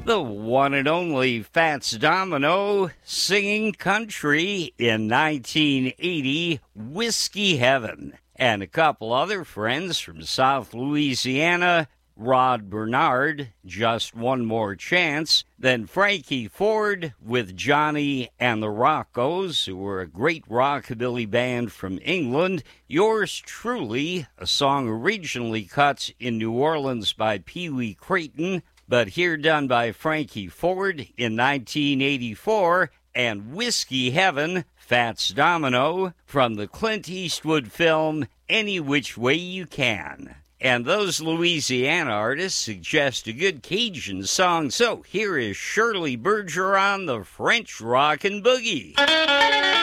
The one and only Fats Domino singing country in 1980, Whiskey Heaven. And a couple other friends from South Louisiana, Rod Bernard, Just One More Chance, then Frankie Ford with Johnny and the Roccos, who were a great rockabilly band from England. Yours Truly, a song originally cut in New Orleans by Pee Wee Crayton, but here done by Frankie Ford in 1984, and Whiskey Heaven, Fats Domino, from the Clint Eastwood film Any Which Way You Can. And those Louisiana artists suggest a good Cajun song, so here is Shirley Bergeron, the French Rockin' Boogie.